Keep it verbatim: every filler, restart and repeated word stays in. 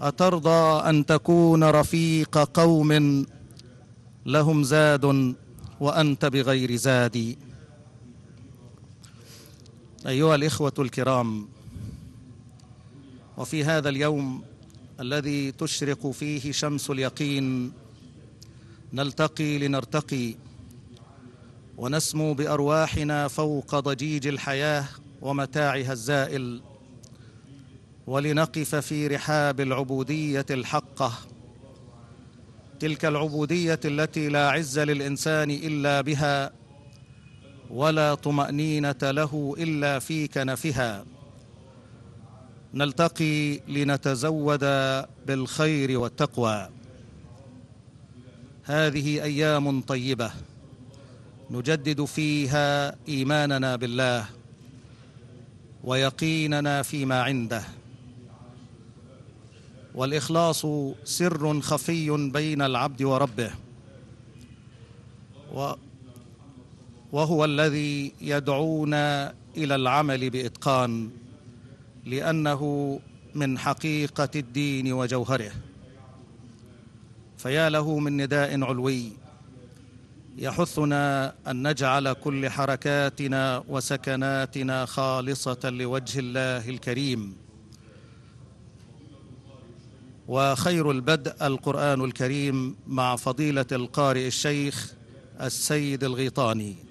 أترضى أن تكون رفيق قوم لهم زاد وأنت بغير زاد؟ أيها الإخوة الكرام، وفي هذا اليوم الذي تشرق فيه شمس اليقين نلتقي لنرتقي ونسمو بأرواحنا فوق ضجيج الحياة ومتاعها الزائل، ولنقف في رحاب العبودية الحقة، تلك العبودية التي لا عز للإنسان إلا بها، ولا طمأنينة له إلا في كنفها. نلتقي لنتزود بالخير والتقوى. هذه أيام طيبة نجدد فيها إيماننا بالله ويقيننا فيما عنده، والإخلاص سر خفي بين العبد وربه، وهو الذي يدعونا إلى العمل بإتقان، لأنه من حقيقة الدين وجوهره. فيا له من نداء علوي يحثنا أن نجعل كل حركاتنا وسكناتنا خالصة لوجه الله الكريم. وخير البدء القرآن الكريم مع فضيلة القارئ الشيخ السيد الغيطاني.